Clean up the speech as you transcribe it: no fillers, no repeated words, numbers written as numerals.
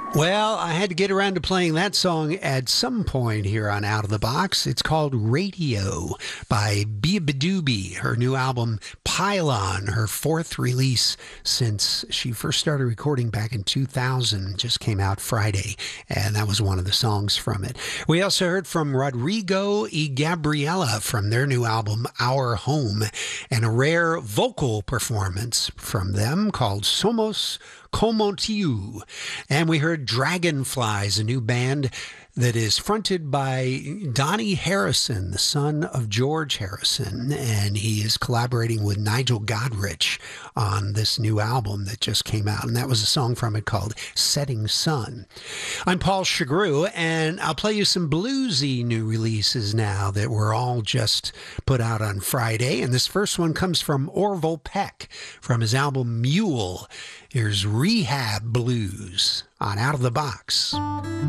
Well, I had to get around to playing that song at some point here on Out of the Box. It's called Radio by Bia Badoobie, her new album Pylon, her fourth release since she first started recording back in 2000, just came out Friday, and that was one of the songs from it. We also heard from Rodrigo y Gabriela from their new album Our Home, and a rare vocal performance from them called Somos Como Tu. And we heard Dragonflies, a new band that is fronted by Donnie Harrison, the son of George Harrison, and he is collaborating with Nigel Godrich on this new album that just came out, and that was a song from it called Setting Sun. I'm Paul Chagru, and I'll play you some bluesy new releases now that were all just put out on Friday, and this first one comes from Orville Peck from his album Mule. Here's Rehab Blues on Out of the Box.